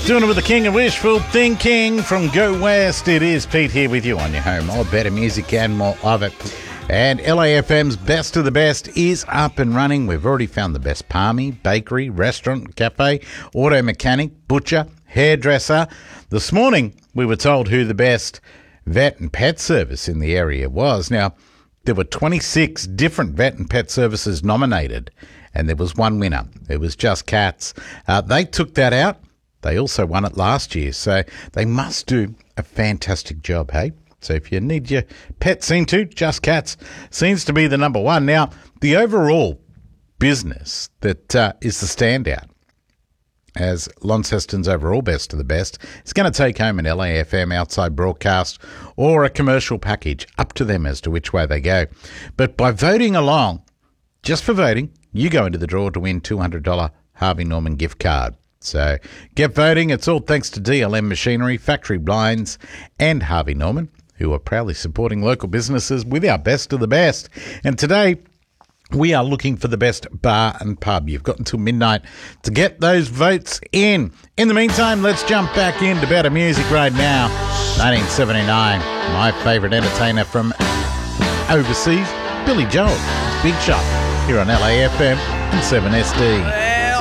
Doing it with the king of wishful thinking from Go West. It is Pete here with you on your home. All better music and more of it. And LAFM's Best of the Best is up and running. We've already found the best palmy, bakery, restaurant, cafe, auto mechanic, butcher, hairdresser. This morning, we were told who the best vet and pet service in the area was. Now, there were 26 different vet and pet services nominated, and there was one winner. It was Just Cats. They took that out. They also won it last year, so they must do a fantastic job, hey? So if you need your pet seen to, Just Cats seems to be the number one. Now, the overall business that is the standout as Launceston's overall Best of the Best is going to take home an LAFM outside broadcast or a commercial package, up to them as to which way they go. But by voting along, just for voting, you go into the draw to win $200 Harvey Norman gift card. So get voting. It's all thanks to DLM Machinery, Factory Blinds and Harvey Norman, who are proudly supporting local businesses with our Best of the Best. And today we are looking for the best bar and pub. You've got until midnight to get those votes in. In the meantime, let's jump back into better music right now. 1979, my favourite entertainer from overseas, Billy Joel, Big Shot, here on LAFM and 7SD.